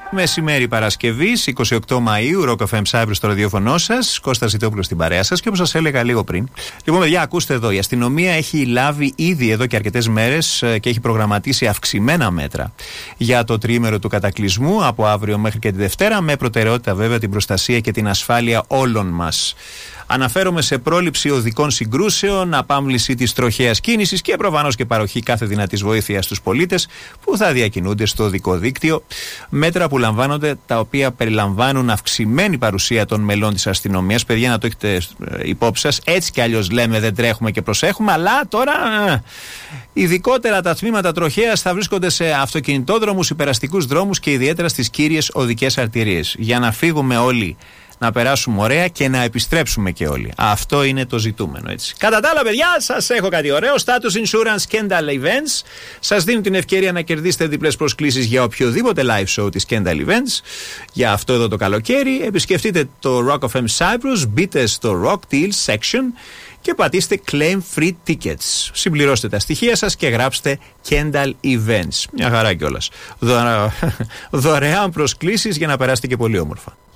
Μεσημέρι Παρασκευής, 28 Μαΐου, Rock FM Cyprus στο ραδιόφωνο σας. Κώστας Ζητόπουλος στην παρέα σας. Και όπως σας έλεγα λίγο πριν, λοιπόν, παιδιά, ακούστε εδώ. Η αστυνομία έχει λάβει ήδη εδώ και αρκετές μέρες και έχει προγραμματίσει αυξημένα μέτρα για το τριήμερο του κατακλυσμού από αύριο μέχρι και τη Δευτέρα, με προτεραιότητα βέβαια την προστασία και την ασφάλεια όλων μας. Αναφέρομαι σε πρόληψη οδικών συγκρούσεων, απάμβληση της τροχαίας κίνησης και προφανώς και παροχή κάθε δυνατής βοήθειας στους πολίτες που θα διακινούνται στο οδικό δίκτυο. Μέτρα που λαμβάνονται, τα οποία περιλαμβάνουν αυξημένη παρουσία των μελών της αστυνομίας. Παιδιά, να το έχετε υπόψη σας. Έτσι κι αλλιώς λέμε, δεν τρέχουμε και προσέχουμε, αλλά τώρα ειδικότερα τα τμήματα τροχαίας θα βρίσκονται σε αυτοκινητόδρομους, υπεραστικούς δρόμους και ιδιαίτερα στις κύριες οδικές αρτηρίες. Για να φύγουμε όλοι, να περάσουμε ωραία και να επιστρέψουμε και όλοι. Αυτό είναι το ζητούμενο, έτσι. Κατά τα άλλα, παιδιά, σας έχω κάτι ωραίο. Status Insurance Kendall Events σας δίνουν την ευκαιρία να κερδίσετε διπλές προσκλήσεις για οποιοδήποτε live show της Kendall Events για αυτό εδώ το καλοκαίρι. Επισκεφτείτε το Rock FM Cyprus, μπείτε στο Rock Deals section και πατήστε Claim Free Tickets. Συμπληρώστε τα στοιχεία σας και γράψτε Kendall Events. Μια χαρά κιόλας. Δωρεάν προσκλήσεις για να περάσετε και πολύ όμορφα.